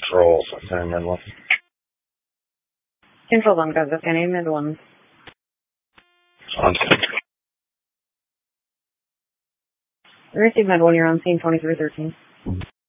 Control, San Midland. Control 1, guys. Any Midland. Receive Midland, you're on scene 2313.